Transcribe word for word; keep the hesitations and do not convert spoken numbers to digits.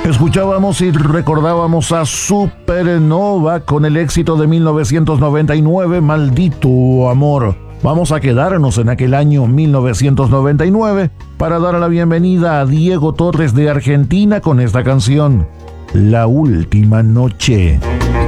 Escuchábamos y recordábamos a Supernova con el éxito de mil novecientos noventa y nueve, Maldito Amor. Vamos a quedarnos en aquel año mil novecientos noventa y nueve para dar la bienvenida a Diego Torres de Argentina con esta canción, La Última Noche.